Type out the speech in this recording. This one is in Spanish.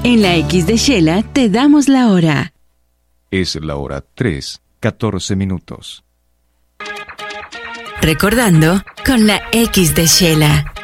En la X de Shela te damos la hora. Es la hora 3:14. Recordando con la X de Shela.